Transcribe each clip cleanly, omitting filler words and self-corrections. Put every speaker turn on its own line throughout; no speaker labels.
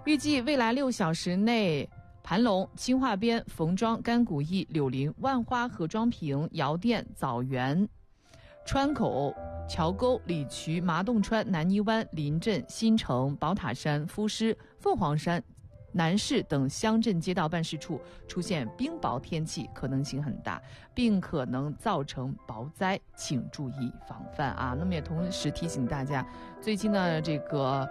预计未来6小时内，盘龙、青化边、冯庄、甘谷驿、柳林、万花、何庄坪、窑店、枣园、川口、桥沟、李渠、麻洞川、南泥湾、临镇、新城、宝塔山、夫师、凤凰山、南市等乡镇街道办事处出现冰雹天气可能性很大，并可能造成雹灾，请注意防范啊。那么也同时提醒大家，最近的这个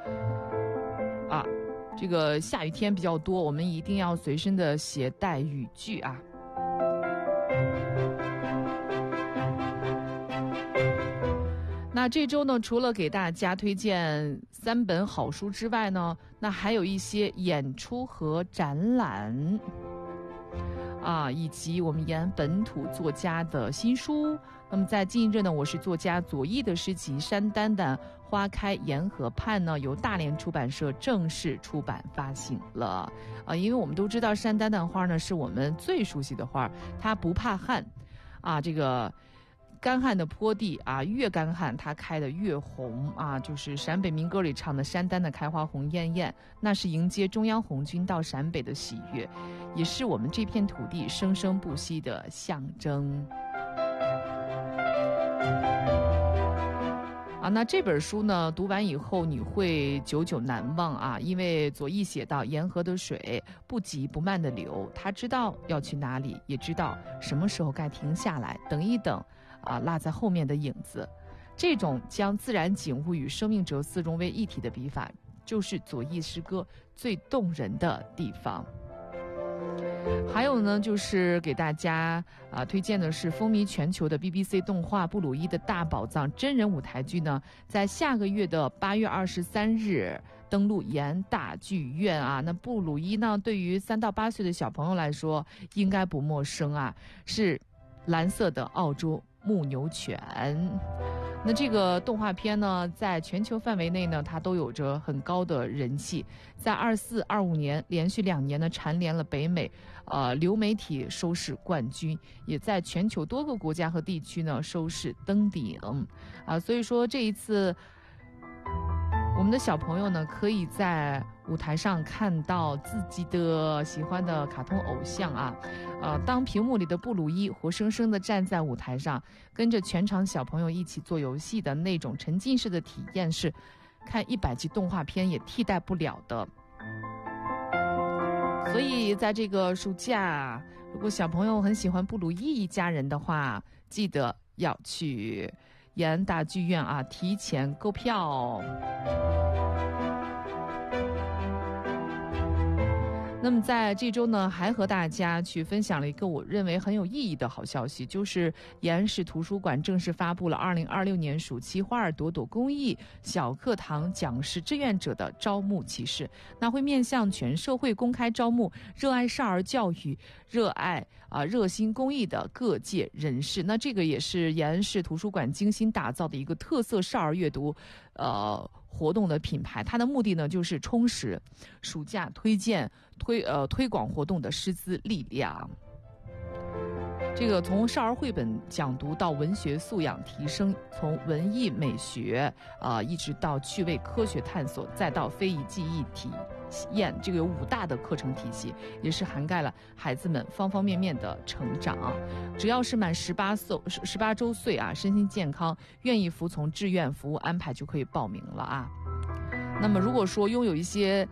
下雨天比较多，我们一定要随身的携带雨具啊。那这周呢，除了给大家推荐3本好书之外呢，那还有一些演出和展览啊，以及我们延安本土作家的新书。那么在近日呢，我是作家左翼的诗集《山丹丹花开沿河畔》呢，由大连出版社正式出版发行了啊。因为我们都知道山丹丹花呢是我们最熟悉的花，它不怕旱啊，这个干旱的坡地啊，越干旱它开得越红啊，就是陕北民歌里唱的山丹的开花红艳艳，那是迎接中央红军到陕北的喜悦，也是我们这片土地生生不息的象征啊。那这本书呢，读完以后你会久久难忘啊，因为左翼写到沿河的水不急不慢地流，他知道要去哪里，也知道什么时候该停下来等一等啊，落在后面的影子。这种将自然景物与生命哲思融为一体的笔法，就是左翼诗歌最动人的地方。还有呢，就是给大家推荐的是风靡全球的 BBC 动画《布鲁伊的大宝藏》真人舞台剧呢，在下个月的8月23日登陆延安大剧院啊。那布鲁伊呢，对于3到8岁的小朋友来说应该不陌生啊，是蓝色的澳洲牧牛犬。那这个动画片呢，在全球范围内呢，它都有着很高的人气，在24、25年连续2年呢，蝉联了北美流媒体收视冠军，也在全球多个国家和地区呢收视登顶啊。所以说这一次，我们的小朋友呢，可以在舞台上看到自己的喜欢的卡通偶像啊，当屏幕里的布鲁伊活生生地站在舞台上，跟着全场小朋友一起做游戏的那种沉浸式的体验，是看100集动画片也替代不了的。所以在这个暑假，如果小朋友很喜欢布鲁伊一家人的话，记得要去延安大剧院啊，提前购票。那么在这周呢，还和大家去分享了一个我认为很有意义的好消息，就是延安市图书馆正式发布了2026年暑期花儿朵朵公益小课堂讲师志愿者的招募启事。那会面向全社会公开招募热爱少儿教育、热心公益的各界人士。那这个也是延安市图书馆精心打造的一个特色少儿阅读活动的品牌，它的目的呢，就是充实暑假推广活动的师资力量。这个从少儿绘本讲读到文学素养提升，从文艺美学一直到趣味科学探索，再到非遗技艺体验，这个有5大的课程体系，也是涵盖了孩子们方方面面的成长。只要是满18周岁啊，身心健康，愿意服从志愿服务安排，就可以报名了啊。那么如果说拥有一些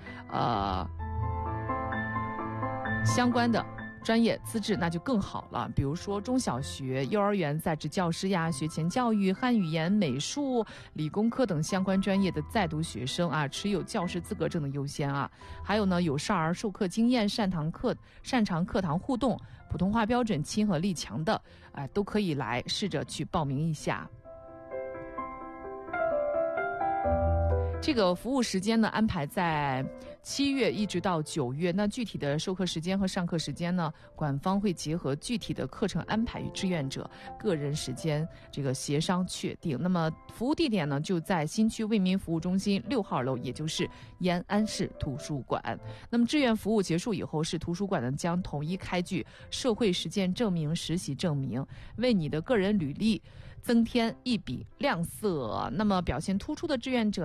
相关的专业资质，那就更好了。比如说中小学、幼儿园在职教师呀、学前教育、汉语言、美术、理工科等相关专业的在读学生啊，持有教师资格证的优先啊。还有呢，有少儿授课经验、擅长课堂互动、普通话标准亲和力强的，都可以来试着去报名一下。这个服务时间呢，安排在7月一直到9月。那具体的授课时间和上课时间呢，馆方会结合具体的课程安排与志愿者个人时间这个协商确定。那么服务地点呢，就在新区为民服务中心6号楼，也就是延安市图书馆。那么志愿服务结束以后，市图书馆呢将统一开具社会实践证明、实习证明，为你的个人履历增添一笔亮色。那么表现突出的志愿者